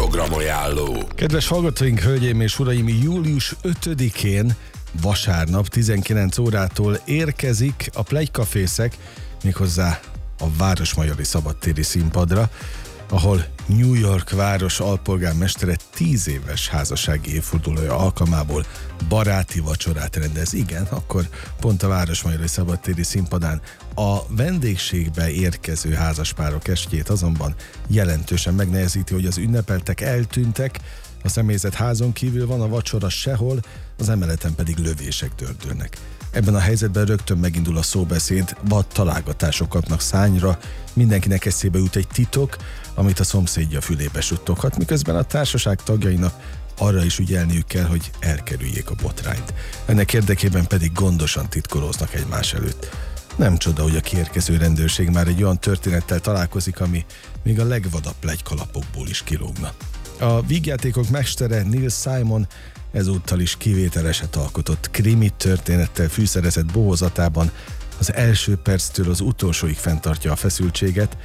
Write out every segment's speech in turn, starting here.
Programajánló. Kedves hallgatóink, hölgyeim és uraim, július 5-én vasárnap 19 órától érkezik a Plegykafészek, méghozzá a Városmajori Szabadtéri színpadra, ahol New York város alpolgármestere 10 éves házassági évfordulója alkalmából baráti vacsorát rendez. Igen, akkor pont a Városmajori Szabadtéri színpadán. A vendégségbe érkező házaspárok estjét azonban jelentősen megnehezíti, hogy az ünnepeltek eltűntek, a személyzet házon kívül van, a vacsora sehol, az emeleten pedig lövések dördülnek. Ebben a helyzetben rögtön megindul a szóbeszéd, vad találgatások kapnak szányra, mindenkinek eszébe jut egy titok, amit a szomszédja fülébe suttoghat, miközben a társaság tagjainak arra is ügyelniük kell, hogy elkerüljék a botrányt. Ennek érdekében pedig gondosan titkolóznak egymás előtt. Nem csoda, hogy a kiérkező rendőrség már egy olyan történettel találkozik, ami még a legvadabb plegykalapokból is kilógna. A vígjátékok mestere Neil Simon ezúttal is kivételeset alkotott, krimi történettel fűszerezett bohózatában az első perctől az utolsóig fenntartja a feszültséget,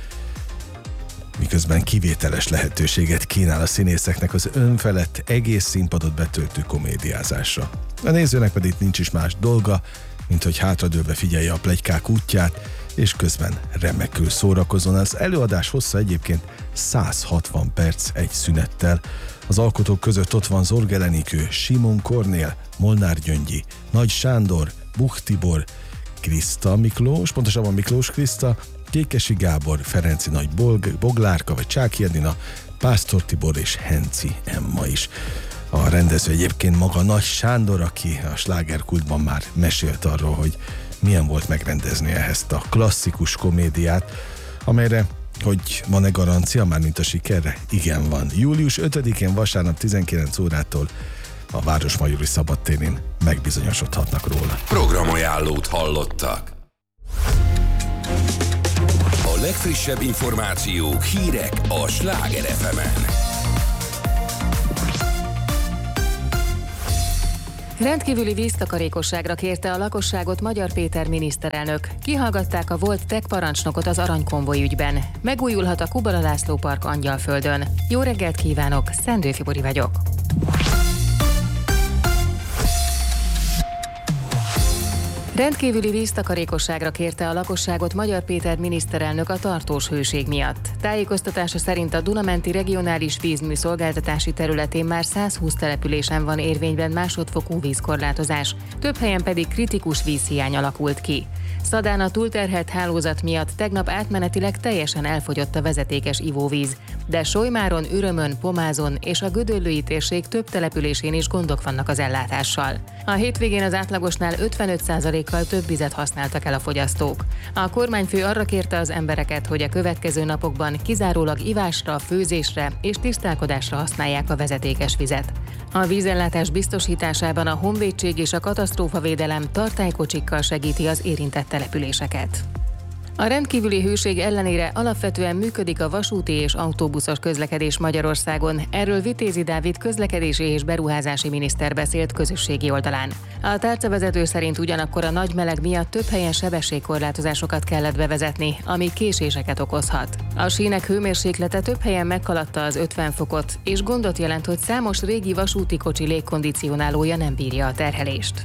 miközben kivételes lehetőséget kínál a színészeknek az önfelett, egész színpadot betöltő komédiázásra. A nézőnek pedig nincs is más dolga, mint hogy hátradőlve figyelje a pletykák útját, és közben remekül szórakozzon. Az előadás hossza egyébként 160 perc egy szünettel. Az alkotók között ott van Zorgel Enikő, Simon Kornél, Molnár Gyöngyi, Nagy Sándor, Buch Tibor, Kriszta Miklós, pontosabban Miklós Kriszta, Kékesi Gábor, Ferenci Nagy Boglárka vagy Csáky Edina, Pásztor Tibor és Henci Emma is. A rendező egyébként maga Nagy Sándor, aki a slágerkultban már mesélt arról, hogy milyen volt megrendezni ehhez a klasszikus komédiát, amelyre, hogy van-e garancia, mármint a sikerre? Igen, van. Július 5-én vasárnap 19 órától a Városmajori Szabadtérén megbizonyosodhatnak róla. Programajánlót hallottak. A legfrissebb információk, hírek a Sláger FM-en. Rendkívüli víztakarékosságra kérte a lakosságot Magyar Péter miniszterelnök. Kihallgatták a volt TEK parancsnokot az aranykonvoj ügyben. Megújulhat a Kubala László Park Angyalföldön. Jó reggelt kívánok, Szendő Fibori vagyok. Rendkívüli víztakarékosságra kérte a lakosságot Magyar Péter miniszterelnök a tartós hőség miatt. Tájékoztatása szerint a Duna-menti regionális vízmű szolgáltatási területén már 120 településen van érvényben másodfokú vízkorlátozás, több helyen pedig kritikus vízhiány alakult ki. Szadán a túlterhelt hálózat miatt tegnap átmenetileg teljesen elfogyott a vezetékes ivóvíz, de Solymáron, Ürömön, Pomázon és a Gödöllői térség több településén is gondok vannak az ellátással. A hétvégén az átlagosnál 55%-kal több vizet használtak el a fogyasztók. A kormányfő arra kérte az embereket, hogy a következő napokban kizárólag ivásra, főzésre és tisztálkodásra használják a vezetékes vizet. A vízellátás biztosításában a Honvédség és a katasztrófavédelem tartálykocsikkal segíti az érintett településeket. A rendkívüli hőség ellenére alapvetően működik a vasúti és autóbuszos közlekedés Magyarországon. Erről Vitézi Dávid közlekedési és beruházási miniszter beszélt közösségi oldalán. A tárcavezető szerint ugyanakkor a nagy meleg miatt több helyen sebességkorlátozásokat kellett bevezetni, ami késéseket okozhat. A sínek hőmérséklete több helyen meghaladta az 50 fokot, és gondot jelent, hogy számos régi vasúti kocsi légkondicionálója nem bírja a terhelést.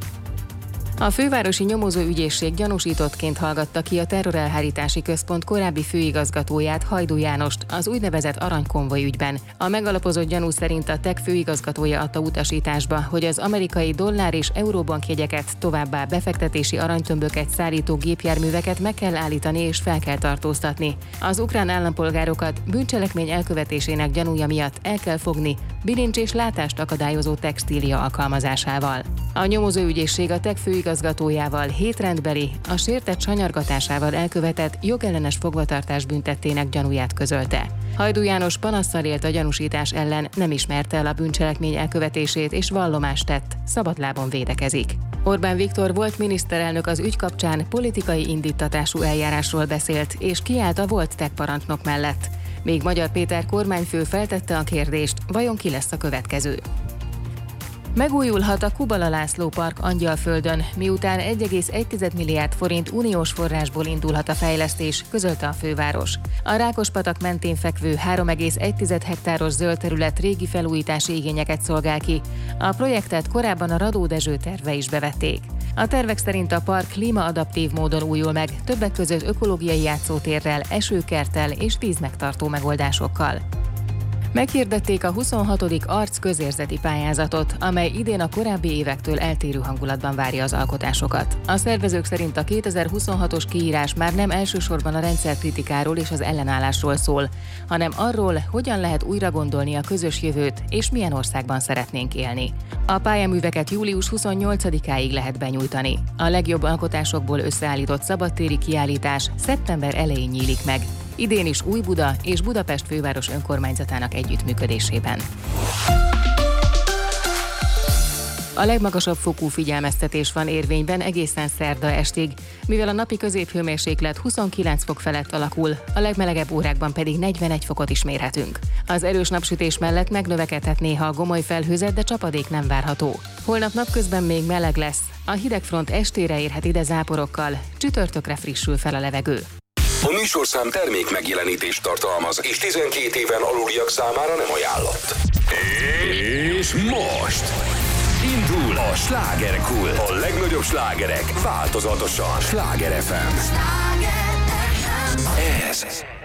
A fővárosi nyomozóügyészség gyanúsítottként hallgatta ki a Terrorelhárítási Központ korábbi főigazgatóját, Hajdú Jánost az úgynevezett aranykonvoj ügyben. A megalapozott gyanú szerint a TEK főigazgatója adta utasításba, hogy az amerikai dollár és euróbankjegyeket, továbbá befektetési aranytömböket szállító gépjárműveket meg kell állítani és fel kell tartóztatni. Az ukrán állampolgárokat bűncselekmény elkövetésének gyanúja miatt el kell fogni, bilincs és látást akadályozó textília alkalmazásával. A nyomozóügyészség a TEK főigazgatójával hétrendbeli, a sértett sanyargatásával elkövetett jogellenes fogvatartás büntettének gyanúját közölte. Hajdú János panasszal élt a gyanúsítás ellen, nem ismerte el a bűncselekmény elkövetését és vallomást tett, szabadlábon védekezik. Orbán Viktor volt miniszterelnök az ügy kapcsán politikai indíttatású eljárásról beszélt, és kiállt a volt TEK parancsnok mellett. Még Magyar Péter kormányfő feltette a kérdést, vajon ki lesz a következő. Megújulhat a Kubala László Park Angyalföldön, miután 1,1 milliárd forint uniós forrásból indulhat a fejlesztés, közölte a főváros. A Rákospatak mentén fekvő 3,1 hektáros zöld terület régi felújítási igényeket szolgál ki. A projektet korábban a Radó Dezső terve is bevették. A tervek szerint a park klímaadaptív módon újul meg, többek között ökológiai játszótérrel, esőkerttel és vízmegtartó megoldásokkal. Meghirdették a 26. arc közérzeti pályázatot, amely idén a korábbi évektől eltérő hangulatban várja az alkotásokat. A szervezők szerint a 2026-os kiírás már nem elsősorban a rendszerkritikáról és az ellenállásról szól, hanem arról, hogyan lehet újra gondolni a közös jövőt és milyen országban szeretnénk élni. A pályaműveket július 28-áig lehet benyújtani. A legjobb alkotásokból összeállított szabadtéri kiállítás szeptember elején nyílik meg. Idén is Újbuda és Budapest főváros önkormányzatának együttműködésében. A legmagasabb fokú figyelmeztetés van érvényben egészen szerda estig, mivel a napi középhőmérséklet 29 fok felett alakul, a legmelegebb órákban pedig 41 fokot is mérhetünk. Az erős napsütés mellett megnövekedhet néha a gomoly felhőzet, de csapadék nem várható. Holnap napközben még meleg lesz, a hidegfront estére érhet ide záporokkal, csütörtökre frissül fel a levegő. A műsorszám termék megjelenítést tartalmaz, és 12 éven aluliak számára nem ajánlott. És most indul a Slágerkult. A legnagyobb slágerek változatosan. Sláger FM. Ez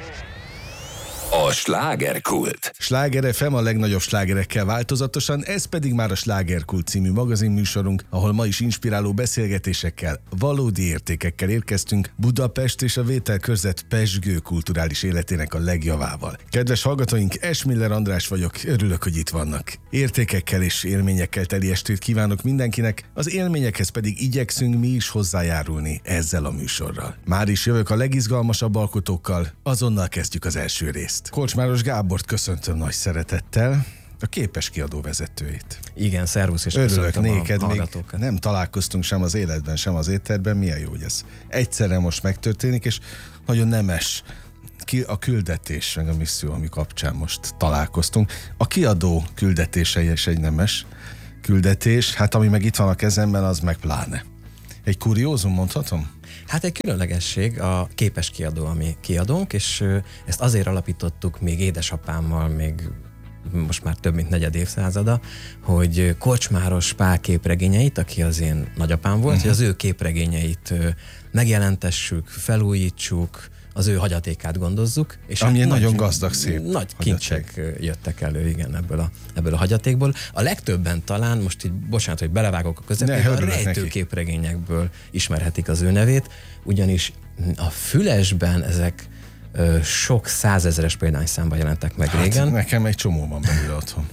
a Slágerkult. Sláger FM a legnagyobb slágerekkel változatosan, ez pedig már a Slágerkult című magazinműsorunk, ahol ma is inspiráló beszélgetésekkel, valódi értékekkel érkeztünk Budapest és a vételkörzet pezsgő kulturális életének a legjavával. Kedves hallgatóink, Esmiller András vagyok, örülök, hogy itt vannak. Értékekkel és élményekkel teli estét kívánok mindenkinek, az élményekhez pedig igyekszünk mi is hozzájárulni ezzel a műsorral. Már is jövök a legizgalmasabb alkotókkal, azonnal kezdjük az első részt. Korcsmáros Gábort köszöntöm nagy szeretettel, a Képes Kiadó vezetőjét. Igen, szervusz, és örülök köszöntöm néked, a még hallgatókat. nem találkoztunk sem az életben, sem az étterben, milyen jó, hogy ez egyszerre most megtörténik, és nagyon nemes a küldetés, meg a misszió, ami kapcsán most találkoztunk. A kiadó küldetése is egy nemes küldetés, hát ami meg itt van a kezemben, az meg pláne. Egy kuriózum, mondhatom? Hát egy különlegesség a Képes Kiadó, ami kiadónk, és ezt azért alapítottuk még édesapámmal, még most már több mint negyed évszázada, hogy Korcsmáros Pál képregényeit, aki az én nagyapám volt, hogy az ő képregényeit megjelentessük, felújítsuk, az ő hagyatékát gondozzuk. És ami hát nagyon gazdag, szép nagy kincsek jöttek elő, igen, ebből a hagyatékból. A legtöbben talán, most így bocsánat, hogy belevágok a közepébe, a rejtőképregényekből ismerhetik az ő nevét, ugyanis a Fülesben ezek sok százezeres példányszámban jelentek meg régen. Nekem egy csomó van belőle otthon.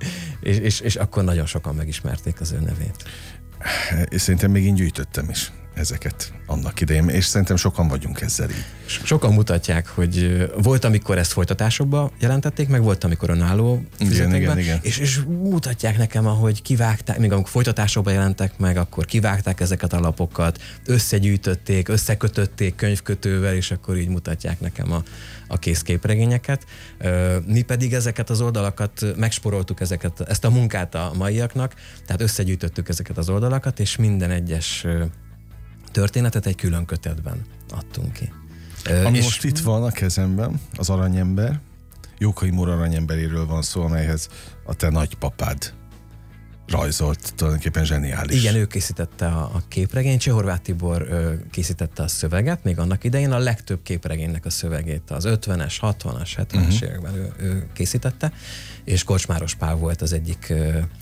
és akkor nagyon sokan megismerték az ő nevét. És szerintem még én gyűjtöttem is ezeket annak idején, és szerintem sokan vagyunk ezzel így. Sokan mutatják, hogy volt, amikor ezt folytatásokba jelentették, meg volt, amikor önálló füzetekben, igen. És mutatják nekem, ahogy kivágták, még amikor folytatásokba jelentek meg, akkor kivágták ezeket a lapokat, összegyűjtötték, összekötötték könyvkötővel, és akkor így mutatják nekem a készképregényeket. Mi pedig ezeket az oldalakat, megsporoltuk ezt a munkát a maiaknak, tehát összegyűjtöttük ezeket az oldalakat, és minden egyes történetet egy külön kötetben adtunk ki. Ami most itt van a kezemben, az Aranyember, Jókai Mór aranyemberéről van szó, amelyhez a te nagypapád rajzolt, tulajdonképpen zseniális. Igen, ő készítette a képregényt, Csehorváth Tibor készítette a szöveget, még annak idején a legtöbb képregénynek a szövegét az 50-es, 60-as, 70-es években ő készítette, és Korcsmáros Pál volt az egyik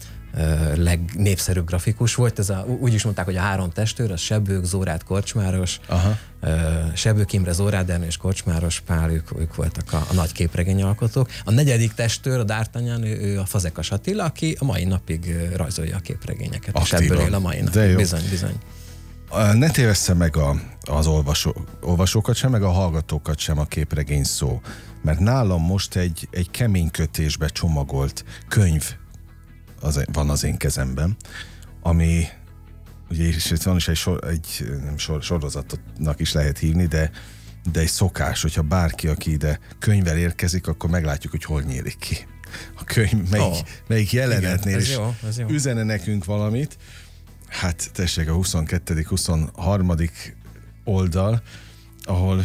legnépszerűbb grafikus volt. Úgy is mondták, hogy a három testőr, az Sebők, Zórád, Korcsmáros, Sebők Imre, Zórád Ernő és Korcsmáros Pál, ők voltak a nagy képregényalkotók. A negyedik testőr, a D'Artagnan, ő a Fazekas Attila, aki a mai napig rajzolja a képregényeket, aktívan. És ebből él a mai napig. Bizony. Ne tévessze meg az olvasókat sem, meg a hallgatókat sem a képregény szó, mert nálam most egy kemény kötésbe csomagolt könyv van az én kezemben, ami ugye és van is egy sorozatnak is lehet hívni, de egy szokás, hogyha bárki, aki ide könyvvel érkezik, akkor meglátjuk, hogy hol nyílik ki a könyv, melyik jelenetnél igen, is ez jó. üzene nekünk valamit. Hát tessék, a 22., 23. oldal, ahol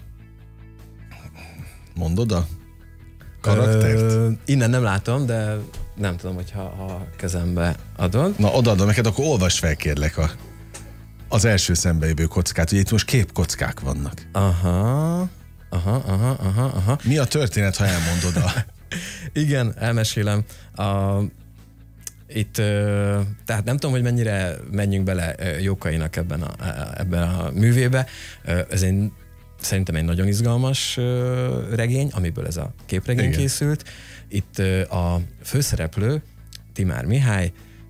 mondod a karaktert? Innen nem látom, de nem tudom, ha kezembe adod. Na, odaadom neked, akkor olvasd fel, kérlek, az első szembejövő kockát. Ugye itt most képkockák vannak. Aha. Mi a történet, ha elmondod Igen, elmesélem. Itt, tehát nem tudom, hogy mennyire menjünk bele Jókainak ebben a művébe. Ez szerintem egy nagyon izgalmas regény, amiből ez a képregény Igen. készült. Itt a főszereplő, Timár Mihály,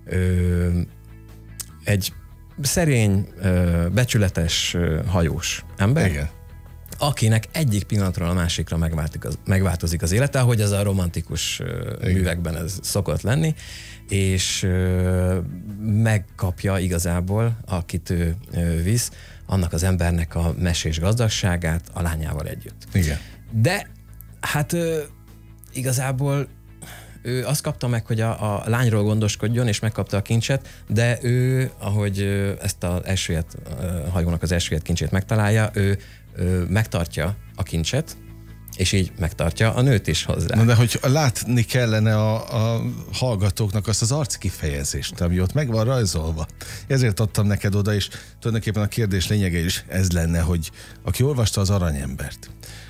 egy szerény, becsületes hajós ember, Igen. akinek egyik pillanatról a másikra megváltozik az élete, ahogy ez a romantikus művekben ez szokott lenni, és megkapja igazából, akit ő visz, annak az embernek a mesés gazdagságát a lányával együtt. Igen. De hát igazából ő azt kapta meg, hogy a lányról gondoskodjon, és megkapta a kincset, de ő, ahogy ezt az hajónak az elsőjét kincsét megtalálja, ő megtartja a kincset, és így megtartja a nőt is hozzá. Na de hogy látni kellene a hallgatóknak azt az arckifejezést, ami ott meg van rajzolva. Ezért adtam neked oda, és tulajdonképpen a kérdés lényege is ez lenne, hogy aki olvasta az Aranyembert,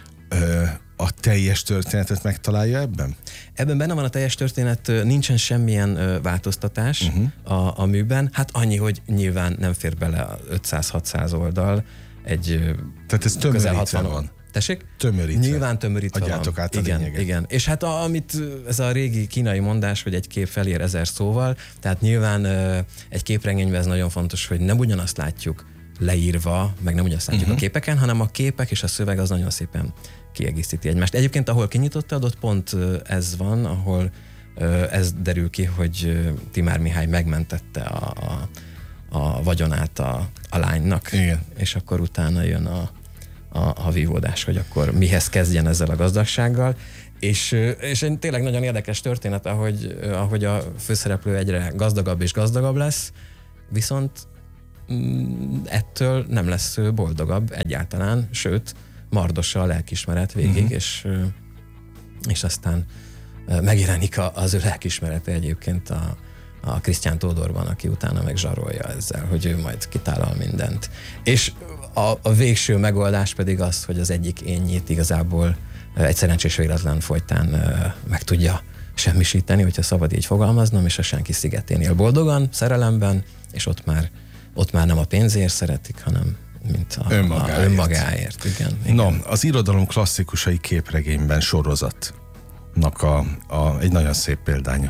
a teljes történetet megtalálja ebben? Ebben benne van a teljes történet, nincsen semmilyen változtatás a műben. Hát annyi, hogy nyilván nem fér bele a 500-600 oldal, tehát ez tömörítve van. Tessék? Tömörítve. Nyilván tömörítve adjátok van. Át a lényeget. Igen. És hát amit ez a régi kínai mondás, hogy egy kép felér 1000 szóval, tehát nyilván egy képregényben ez nagyon fontos, hogy nem ugyanazt látjuk leírva, meg nem ugyanazt látjuk a képeken, hanem a képek és a szöveg az nagyon szépen kiegészíti egymást. Egyébként, ahol kinyitottad, ott pont ez van, ahol ez derül ki, hogy Timár Mihály megmentette a vagyonát a lánynak. Igen. És akkor utána jön a vívódás, hogy akkor mihez kezdjen ezzel a gazdagsággal. És egy tényleg nagyon érdekes történet, ahogy a főszereplő egyre gazdagabb és gazdagabb lesz, viszont ettől nem lesz boldogabb egyáltalán, sőt, mardossa a lelkiismeret végig, és aztán megjelenik az ő lelkiismerete egyébként a Krisztián Tódorban, aki utána meg zsarolja ezzel, hogy ő majd kitálal mindent. És a végső megoldás pedig az, hogy az egyik énnyit igazából egy szerencsés véletlen folytán meg tudja semmisíteni, hogyha szabad így fogalmaznom, és a senki szigetén él boldogan, szerelemben, és ott már nem a pénzért szeretik, hanem mint önmagáért. Igen. No, az irodalom klasszikusai képregényben sorozatnak egy nagyon szép példánya.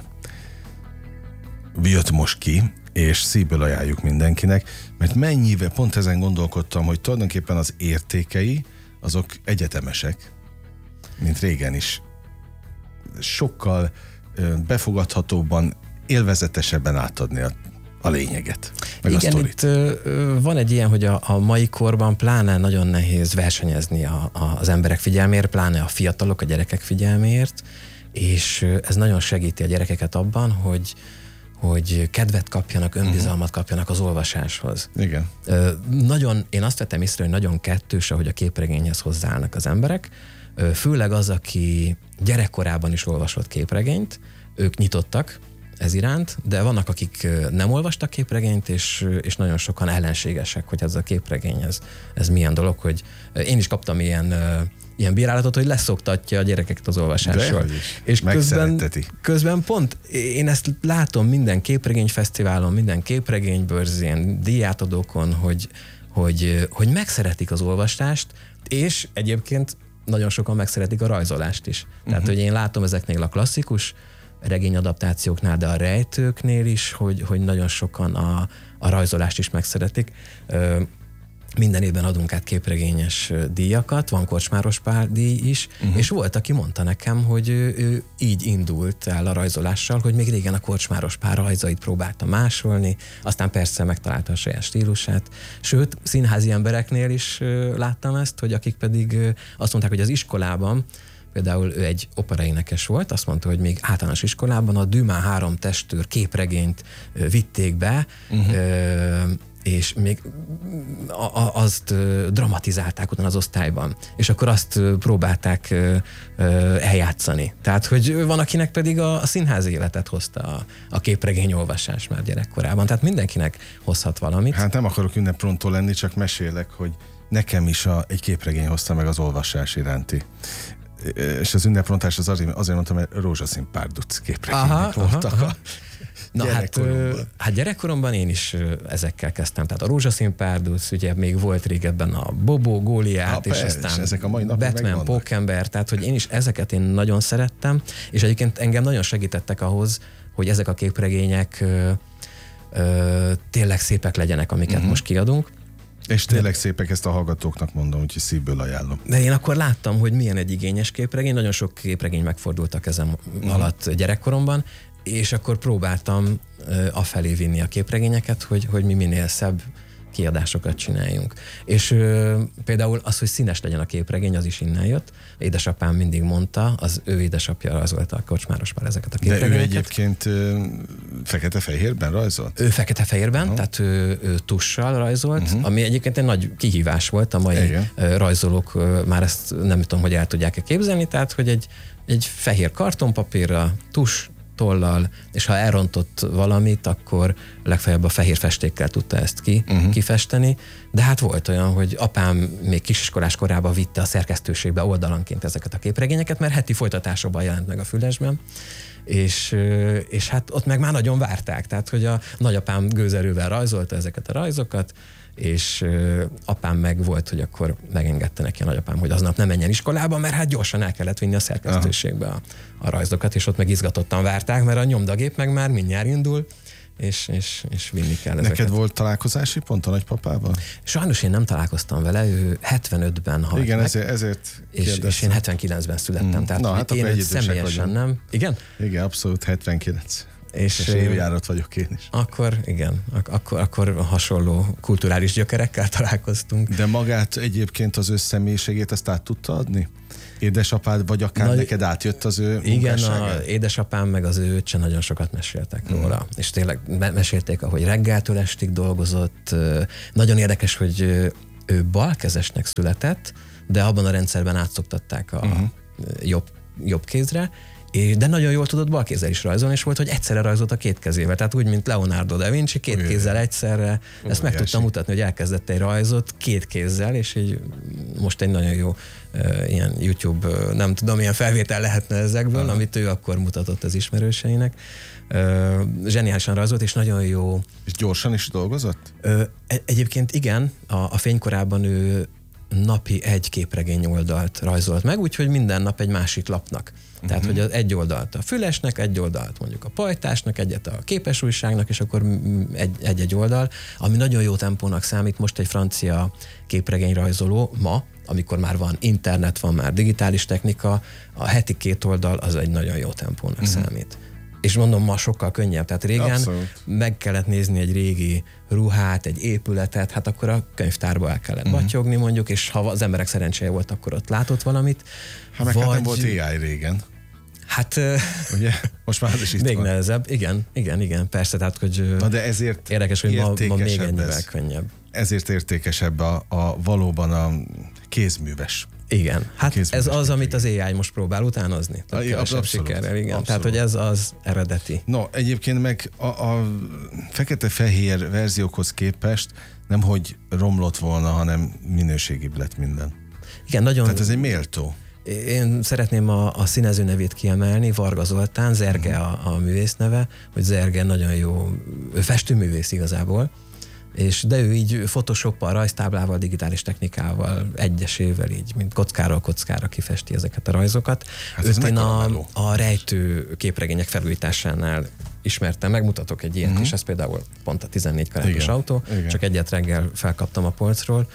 Jött most ki, és szívből ajánljuk mindenkinek, mert mennyivel, pont ezen gondolkodtam, hogy tulajdonképpen az értékei, azok egyetemesek, mint régen is. Sokkal befogadhatóbban, élvezetesebben átadni a lényeget, meg igen, a sztorit. itt van egy ilyen, hogy a mai korban pláne nagyon nehéz versenyezni az emberek figyelméért, pláne a fiatalok, a gyerekek figyelméért, és ez nagyon segíti a gyerekeket abban, hogy kedvet kapjanak, önbizalmat kapjanak az olvasáshoz. Igen. Én azt vettem észre, hogy nagyon kettős, ahogy a képregényhez hozzáállnak az emberek, főleg az, aki gyerekkorában is olvasott képregényt, ők nyitottak ez iránt, de vannak, akik nem olvastak képregényt, és nagyon sokan ellenségesek, hogy ez a képregény, ez milyen dolog, hogy én is kaptam ilyen bírálatot, hogy leszoktatja a gyerekeket az olvasásról. És közben pont én ezt látom minden képregényfesztiválon, minden képregénybörzén, díjátadókon, hogy megszeretik az olvasást, és egyébként nagyon sokan megszeretik a rajzolást is. Tehát, hogy én látom ezeknél a klasszikus regényadaptációknál, de a rejtőknél is, hogy nagyon sokan a rajzolást is megszeretik. Minden évben adunk át képregényes díjakat, van Korcsmáros Pál díj is, és volt, aki mondta nekem, hogy ő így indult el a rajzolással, hogy még régen a Korcsmáros Pál rajzait próbálta másolni, aztán persze megtalálta a saját stílusát. Sőt, színházi embereknél is láttam ezt, hogy akik pedig azt mondták, hogy az iskolában például ő egy operaénekes volt, azt mondta, hogy még általános iskolában a Dumas 3 testőr képregényt vitték be, és még azt dramatizálták utána az osztályban, és akkor azt próbálták eljátszani. Tehát, hogy van, akinek pedig a színházi életet hozta a képregényolvasás már gyerekkorában. Tehát mindenkinek hozhat valamit. Hát nem akarok ünneprontól lenni, csak mesélek, hogy nekem is egy képregény hozta meg az olvasás iránti. És az ünneprontás azért mondtam, mert rózsaszín párduc képregények voltak. Na hát gyerekkoromban én is ezekkel kezdtem. Tehát a rózsaszín párduc, ugye még volt régebben a Bobo, Góliát, és aztán ezek a mai Batman, Pókember, tehát hogy ezeket én nagyon szerettem, és egyébként engem nagyon segítettek ahhoz, hogy ezek a képregények tényleg szépek legyenek, amiket most kiadunk. És tényleg szépek, ezt a hallgatóknak mondom, úgyhogy szívből ajánlom. De én akkor láttam, hogy milyen egy igényes képregény, nagyon sok képregény megfordult a kezem alatt gyerekkoromban, és akkor próbáltam afelé vinni a képregényeket, hogy mi minél szebb kiadásokat csináljunk. És például az, hogy színes legyen a képregény, az is innen jött. Édesapám mindig mondta, az ő édesapja rajzolta a Kocsmáros Pál ezeket a képregényeket. De ő egyébként fekete-fehérben rajzolt? Ő fekete-fehérben, tehát ő tussal rajzolt, ami egyébként egy nagy kihívás volt. A mai rajzolók már ezt nem tudom, hogy el tudják-e képzelni, tehát hogy egy fehér kartonpapírra, tuss, tollal, és ha elrontott valamit, akkor legfeljebb a fehér festékkel tudta ezt kifesteni, de hát volt olyan, hogy apám még kisiskolás korában vitte a szerkesztőségbe oldalanként ezeket a képregényeket, mert heti folytatásokban jelent meg a Fülesben, és hát ott meg már nagyon várták, tehát hogy a nagyapám gőzerővel rajzolta ezeket a rajzokat, és apám meg volt, hogy akkor megengedte neki a nagyapám, hogy aznap nem menjen iskolába, mert hát gyorsan el kellett vinni a szerkesztőségbe a rajzokat, és ott meg izgatottan várták, mert a nyomdagép meg már mindjárt indul, és vinni kell ezeket. Neked volt találkozási pont a nagypapával? Sajnos én nem találkoztam vele, ő 75-ben halt igen, meg. ezért és én 79-ben születtem, tehát hát én személyesen nem. Igen? Igen, abszolút 79. És évjárat vagyok én is. Akkor igen, akkor hasonló kulturális gyökerekkel találkoztunk. De magát egyébként az ő személyiségét ezt át tudta adni? Édesapád, vagy akár neked átjött az ő munkássága? Igen, édesapám meg az ő öccse nagyon sokat meséltek róla. És tényleg mesélték, ahogy reggeltől estig dolgozott. Nagyon érdekes, hogy ő balkezesnek született, de abban a rendszerben átszoktatták a jobb kézre, de nagyon jól tudott balkézzel is rajzolni, és volt, hogy egyszerre rajzolt a két kezével. Tehát úgy, mint Leonardo da Vinci, két kézzel egyszerre. Ezt meg tudtam mutatni, hogy elkezdett egy rajzot két kézzel, és így most egy nagyon jó ilyen YouTube, nem tudom, ilyen felvétel lehetne ezekből, amit ő akkor mutatott az ismerőseinek. Zseniálisan rajzolt, és nagyon jó. És gyorsan is dolgozott? Egyébként igen, a fénykorában ő napi egy képregény oldalt rajzolt meg, úgyhogy minden nap egy másik lapnak. Tehát, hogy egy oldalt a Fülesnek, egy oldalt mondjuk a Pajtásnak, egyet a Képesújságnak, és akkor egy oldal, ami nagyon jó tempónak számít. Most egy francia képregényrajzoló ma, amikor már van internet, van már digitális technika, a heti 2 oldal az egy nagyon jó tempónak számít. És mondom, ma sokkal könnyebb. Tehát régen meg kellett nézni egy régi ruhát, egy épületet, hát akkor a könyvtárba el kellett battyogni mondjuk, és ha az emberek szerencséje volt, akkor ott látott valamit. Hát meg nem volt AI régen. Hát... Ugye? Most már az is itt még van. nehezebb. Igen, persze. Tehát, hogy na de ezért érdekes, hogy ma még ennyivel könnyebb. Ezért értékesebb valóban a kézműves. Igen, hát ez az, amit az AI most próbál utánozni. Abszolút. Sikerrel, igen. Tehát, hogy ez az eredeti. No, egyébként meg a fekete-fehér verziókhoz képest nem, hogy romlott volna, hanem minőségibb lett minden. Igen, nagyon... Tehát ez egy méltó. Én szeretném a színező nevét kiemelni, Varga Zoltán, Zerge a művész neve, hogy Zerge nagyon jó festőművész igazából, de ő így Photoshoppal, rajztáblával, digitális technikával, egyesével így, mint kockáról kockára kifesti ezeket a rajzokat. Hát őt én a rejtő képregények felújításánál ismertem, megmutatok egy ilyet is, ez például pont a 14 karátos autó, csak egyet reggel felkaptam a polcról,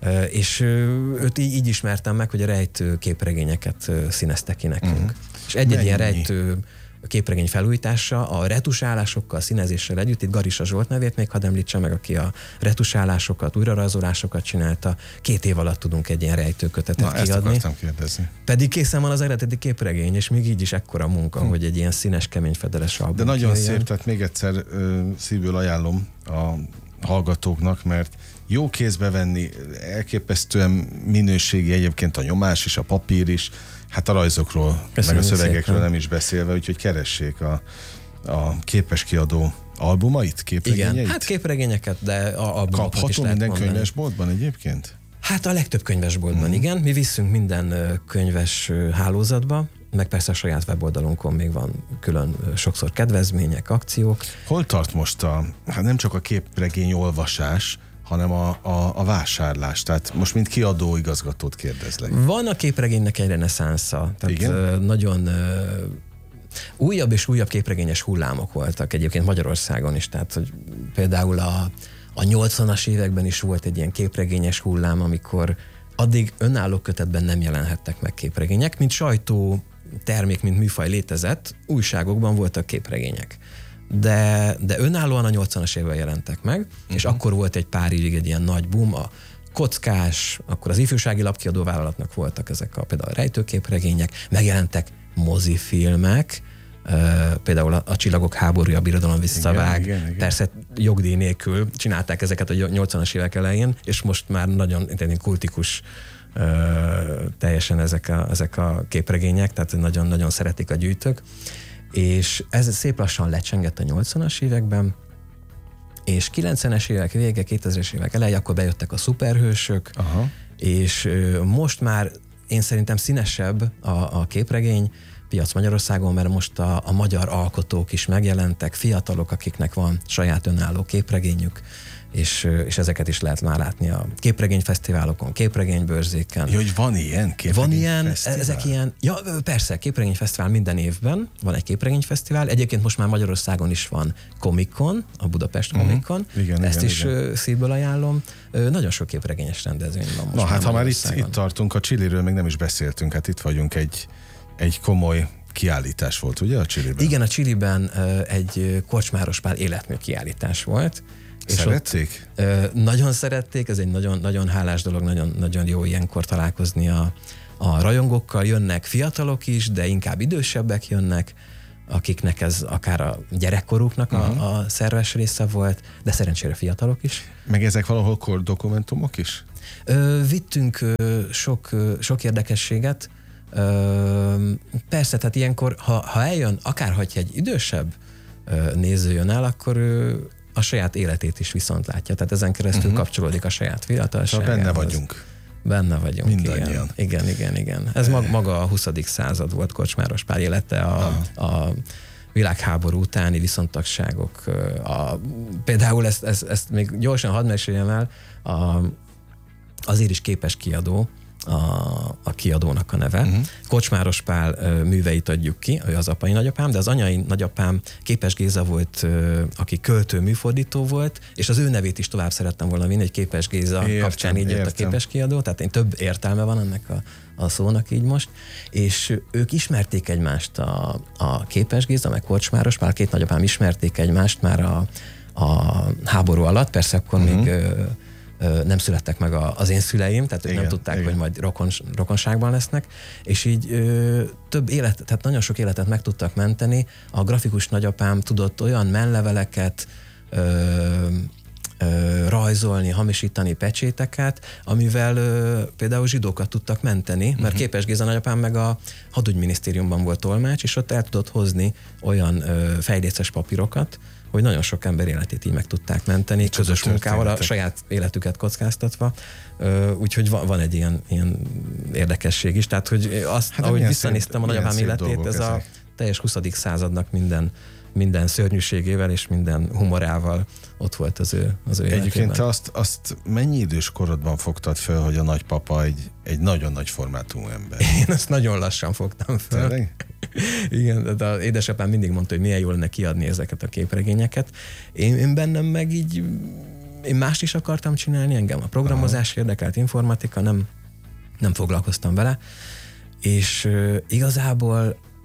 és őt így ismertem meg, hogy a rejtő képregényeket színezte ki nekünk. És egy ilyen rejtő képregény felújítása a retusálásokkal, színezéssel együtt. Itt Garissa Zsolt nevét még hadd említse meg, aki a retusálásokat, újrarajzolásokat csinálta. 2 év alatt tudunk egy ilyen rejtőkötetet kiadni. Ezt akartam kérdezni. Pedig készen van az eredeti képregény, és még így is ekkora munka, hogy egy ilyen színes, kemény fedeles album. De nagyon kijöjjön. szép, tehát még egyszer szívből ajánlom a hallgatóknak, mert jó kézbe venni, elképesztően minőségi egyébként a nyomás is, a papír is, hát a rajzokról, Köszönjük meg a szövegekről szépen. nem is beszélve, úgyhogy keressék a képes kiadó albumait, képregényeit. Igen, hát képregényeket, de albumokat is Kapható lehet minden mondani. könyvesboltban egyébként? Hát a legtöbb könyvesboltban, igen. Mi visszünk minden könyves hálózatba, meg persze a saját weboldalunkon még van külön sokszor kedvezmények, akciók. Hol tart most hát nem csak a képregény olvasás, hanem a vásárlás? Tehát most mint kiadó igazgatót kérdezlek. Van a képregénynek egy reneszánsza. Tehát Igen? nagyon újabb és újabb képregényes hullámok voltak egyébként Magyarországon is. Tehát, hogy például a 80-as években is volt egy ilyen képregényes hullám, amikor addig önálló kötetben nem jelenhettek meg képregények, mint sajtó termék, mint műfaj létezett, újságokban voltak képregények. De önállóan a 80-as években jelentek meg, és akkor volt egy pár évig egy ilyen nagy boom, a Kockás, akkor az ifjúsági lapkiadó vállalatnak voltak ezek például a rejtőképregények, megjelentek mozifilmek, például a Csillagok háborúja, a Birodalom visszavág, igen. persze jogdíj nélkül csinálták ezeket a 80-as évek elején, és most már nagyon kultikus teljesen ezek a képregények, tehát nagyon-nagyon szeretik a gyűjtők, és ez szép lassan lecsengett a 80-as években, és 90-es évek vége, 2000-es évek eleje, akkor bejöttek a szuperhősök, és most már én szerintem színesebb a képregény piac Magyarországon, mert most a magyar alkotók is megjelentek, fiatalok, akiknek van saját önálló képregényük, és ezeket is lehet már látni a képregényfesztiválokon, képregénybőrzéken. Ja, hogy van ilyen Van ilyen, képregényfesztivál? ezek ilyen, ja persze, képregényfesztivál minden évben, van egy képregényfesztivál, egyébként most már Magyarországon is van Comic-Con, a Budapest Comic-Con, Igen, ezt igen, is igen. szívből ajánlom. Nagyon sok képregényes rendezvény van most. Na hát, ha már Magyarországon. itt tartunk, a Chiliről még nem is beszéltünk, hát itt vagyunk egy komoly kiállítás volt, ugye a Chiliben? Igen, a Chiliben egy Korcsmáros Pál életmű kiállítás volt. Szerették? És ott, nagyon szerették, ez egy nagyon, nagyon hálás dolog, nagyon, nagyon jó ilyenkor találkozni a rajongókkal. Jönnek fiatalok is, de inkább idősebbek jönnek, akiknek ez akár a gyerekkoruknak a szerves része volt, de szerencsére fiatalok is. Meg ezek valahol kordokumentumok is? Vittünk sok érdekességet. Persze, tehát ilyenkor, ha eljön, akárhogy egy idősebb néző jön el, akkor ő a saját életét is viszont látja. Tehát ezen keresztül kapcsolódik a saját fiatalságához. Benne vagyunk. Benne vagyunk. Mindannyian. Igen. Ez maga a 20. század volt Korcsmáros Pál élete, a világháború utáni viszontagságok. Például ezt még gyorsan hadd meséljem el, azért is képes kiadó, a kiadónak a neve. Korcsmáros Pál műveit adjuk ki, ő az apai nagyapám, de az anyai nagyapám Képes Géza volt, aki költő műfordító volt, és az ő nevét is tovább szerettem volna vinni, hogy Képes Géza kapcsán így jött a képes kiadó, tehát én több értelme van ennek a szónak így most, és ők ismerték egymást, a Képes Géza, meg Korcsmáros Pál, két nagyapám ismerték egymást már a háború alatt, persze akkor még nem születtek meg az én szüleim, tehát ők nem tudták, hogy majd rokonságban lesznek, és így több élet, tehát nagyon sok életet meg tudtak menteni. A grafikus nagyapám tudott olyan menleveleket rajzolni, hamisítani pecséteket, amivel például zsidókat tudtak menteni, mert Képes Géza nagyapám meg a hadügyminisztériumban volt tolmács, és ott el tudott hozni olyan fejléces papírokat, hogy nagyon sok ember életét így meg tudták menteni, közös munkával, a saját életüket kockáztatva. Úgyhogy van egy ilyen érdekesség is. Tehát, hogy azt, ahogy visszanéztem a nagyapám életét, ez a teljes 20. századnak minden szörnyűségével és minden humorával ott volt az ő életében. Egyébként te azt mennyi idős korodban fogtad fel, hogy a nagypapa egy nagyon nagy formátumú ember? Én azt nagyon lassan fogtam fel. Tényleg? Igen, de az édesapám mindig mondta, hogy milyen jól lenne kiadni ezeket a képregényeket. Én bennem meg így, én mást is akartam csinálni, engem a programozás érdekelt, informatika, nem foglalkoztam vele, és igazából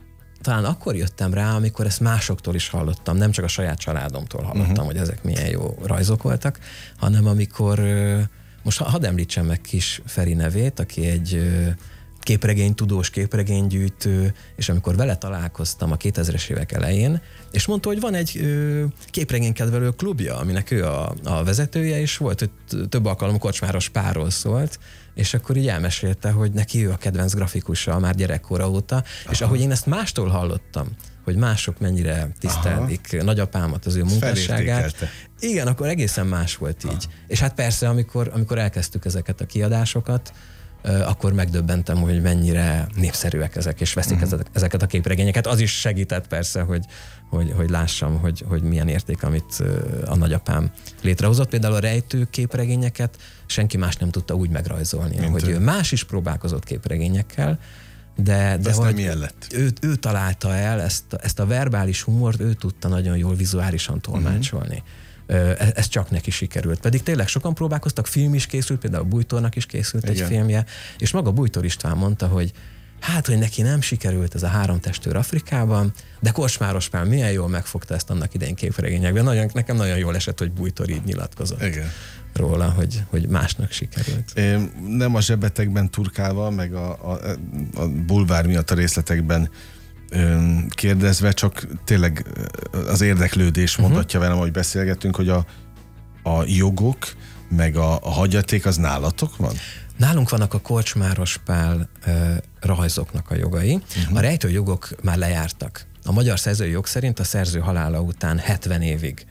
talán akkor jöttem rá, amikor ezt másoktól is hallottam, nem csak a saját családomtól hallottam, hogy ezek milyen jó rajzok voltak, hanem amikor, most hadd említsem meg Kis Feri nevét, aki egy képregénytudós, képregénygyűjtő, és amikor vele találkoztam a 2000-es évek elején, és mondta, hogy van egy képregénykedvelő klubja, aminek ő a vezetője, és volt, hogy több alkalom kocsmáros párról szólt, és akkor így elmesélte, hogy neki ő a kedvenc grafikusa már gyerekkora óta, és ahogy én ezt mástól hallottam, hogy mások mennyire tisztelik nagyapámat, az ő munkásságát. Igen, akkor egészen más volt így. És hát persze, amikor elkezdtük ezeket a kiadásokat, akkor megdöbbentem, hogy mennyire népszerűek ezek, és veszik ezeket a képregényeket. Az is segített persze, hogy lássam, hogy milyen érték, amit a nagyapám létrehozott. Például a rejtő képregényeket senki más nem tudta úgy megrajzolni, hogy ő más is próbálkozott képregényekkel, de hogy milyen lett? Ő találta el ezt a verbális humort, ő tudta nagyon jól vizuálisan tolmácsolni. Ez csak neki sikerült. Pedig tényleg sokan próbálkoztak, film is készült, például Bújtornak is készült egy filmje, és maga Bújtor István mondta, hogy hogy neki nem sikerült ez a 3 testőr Afrikában, de Korcsmáros Pál milyen jól megfogta ezt annak idején képregényekben. Nekem nagyon jól esett, hogy Bújtor így nyilatkozott róla, hogy másnak sikerült. Nem a zsebetekben turkálva, meg a bulvár miatt a részletekben kérdezve, csak tényleg az érdeklődés mondatja velem, hogy beszélgettünk, hogy a jogok, meg a hagyaték az nálatok van? Nálunk vannak a Korcsmáros Pál rajzoknak a jogai. A rejtőjogok már lejártak. A magyar szerzői jog szerint a szerző halála után 70 évig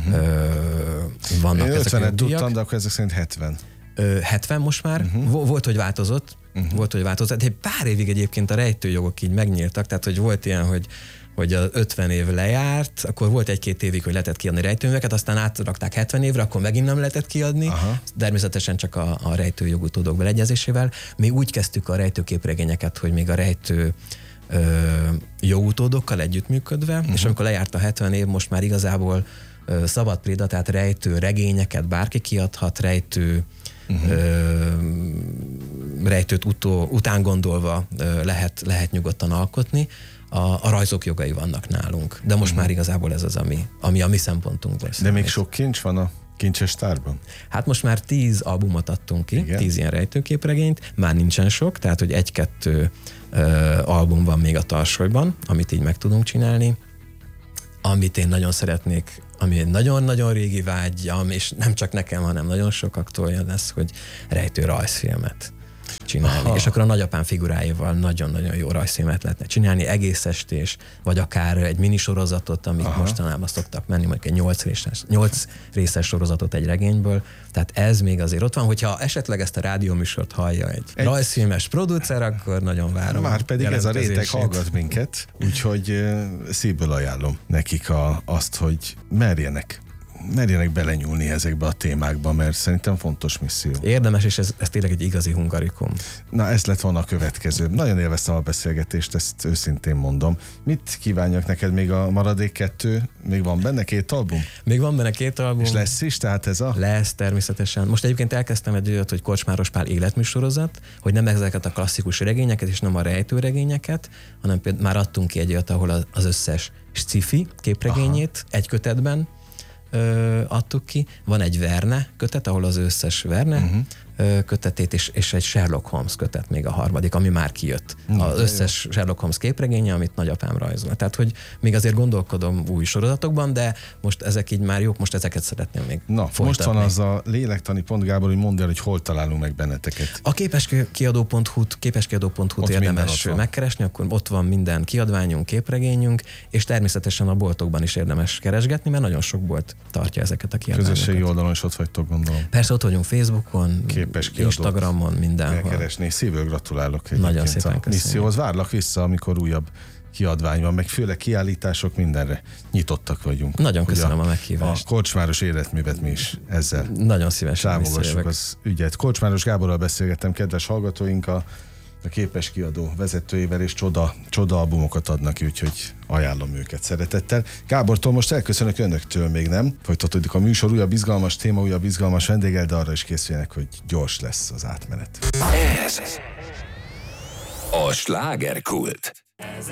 vannak ezek a jogdíjak. 50-et tudtam, de akkor ezek szerint 70. 70 most már. Volt, hogy változott. Volt, hogy változott. Egy pár évig egyébként a rejtőjogok így megnyíltak, tehát hogy volt ilyen, hogy az 50 év lejárt, akkor volt 1-2 évig, hogy lehetett kiadni rejtőműveket, aztán átrakták 70 évre, akkor megint nem lehetett kiadni, természetesen csak a rejtőjogutódok beleegyezésével. Mi úgy kezdtük a rejtőképregényeket, hogy még a rejtő jogutódokkal együttműködve, és amikor lejárt a 70 év, most már igazából szabad préda, tehát rejtő regényeket bárki kiadhat, rejtőt után gondolva lehet nyugodtan alkotni. A rajzok jogai vannak nálunk, de most már igazából ez az, ami a mi szempontunkból. De még sok kincs van a kincses tárban? Hát most már 10 albumot adtunk ki, 10 ilyen rejtőképregényt, már nincsen sok, tehát hogy 1-2 album van még a tarsolyban, amit így meg tudunk csinálni. Amit én nagyon szeretnék, ami egy nagyon-nagyon régi vágyam, és nem csak nekem, hanem nagyon sokaktól jön ez, hogy rejtő rajzfilmet csinálni. És akkor a nagyapám figuráival nagyon-nagyon jó rajzfilmet lehetne csinálni, egész estés, vagy akár egy minisorozatot, amit mostanában szoktak menni, mondjuk egy 8 részes sorozatot egy regényből. Tehát ez még azért ott van, hogyha esetleg ezt a rádióműsort hallja egy rajzfilmes producer, akkor nagyon várom. Már pedig ez a réteg hallgat minket, úgyhogy szívből ajánlom nekik azt, hogy merjenek belenyúlni ezekbe a témákba, mert szerintem fontos misszió. Érdemes, és ez tényleg egy igazi hungarikum. Na, ez lett volna a következő. Nagyon élveztem a beszélgetést, ezt őszintén mondom. Mit kívánjak neked még a maradék 2? Még van benne 2 album? Még van benne 2 album. És lesz is, tehát ez a... Lesz, természetesen. Most egyébként elkezdtem egy olyat, hogy Korcsmáros Pál életműsorozat, hogy nem ezeket a klasszikus regényeket, és nem a rejtőregényeket, hanem például már adtunk ki egy olyat, ahol az összes sci-fi képregényét egy kötetben adtuk ki. Van egy Verne kötet, ahol az összes Verne kötetét, és egy Sherlock Holmes kötet még a harmadik, ami már kijött. Az összes Sherlock Holmes képregénye, amit nagyapám rajzol. Tehát, hogy még azért gondolkodom új sorozatokban, de most ezek így már jók, most ezeket szeretném még folytatni. Most van az a lélektani pont, Gábor, hogy mondd el, hogy hol találunk meg benneteket. A képeskiadó.hu-t érdemes megkeresni, akkor ott van minden kiadványunk, képregényünk, és természetesen a boltokban is érdemes keresgetni, mert nagyon sok bolt tartja ezeket a kiadványokat. Közösségi oldalon is ott vagytok, gondolom. Persze, ott vagyunk Facebookon, Instagramon, mindenhol. Elkeresni. Szívből gratulálok. Nagyon szépen köszönöm. Misszióhoz várlak vissza, amikor újabb kiadvány van, meg főleg kiállítások, mindenre nyitottak vagyunk. Nagyon köszönöm a meghívást. A Korcsmáros életművet mi is ezzel nagyon szívesen támogassuk az ügyet. Korcsmáros Gáborral beszélgettem, kedves hallgatóink, a Képes Kiadó vezetőjével, és csoda albumokat adnak ki, úgyhogy ajánlom őket szeretettel. Gábortól most elköszönök, önöktől még nem. Folytatódik a műsor, újabb izgalmas téma, újabb izgalmas vendéggel, de arra is készüljenek, hogy gyors lesz az átmenet. Ez a Slágerkult.